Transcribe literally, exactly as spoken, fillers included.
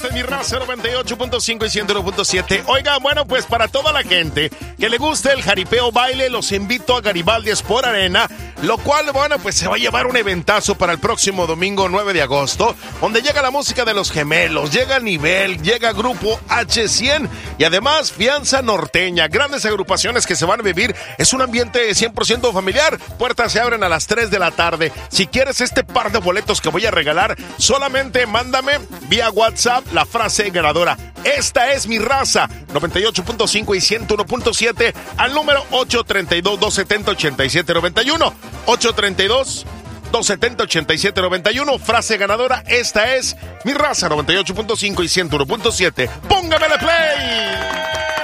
Mi raza noventa y ocho punto cinco y ciento uno punto siete. Oigan, bueno, pues para toda la gente que le guste el jaripeo baile, los invito a Garibaldi Sport Arena, lo cual, bueno, pues se va a llevar un eventazo para el próximo domingo nueve de agosto, donde llega la música de Los Gemelos, llega Nivel, llega Grupo H cien y además Fianza Norteña, grandes agrupaciones que se van a vivir. Es un ambiente cien por ciento familiar. Puertas se abren a las tres de la tarde. Si quieres este par de boletos que voy a regalar, solamente mándame vía WhatsApp la frase ganadora. Esta es mi raza, noventa y ocho punto cinco y ciento uno punto siete, al número ocho tres dos, dos siete cero, ocho siete nueve uno. ocho tres dos, dos siete cero, ocho siete nueve uno. Frase ganadora, esta es mi raza, noventa y ocho punto cinco y ciento uno punto siete. ¡Póngamele play!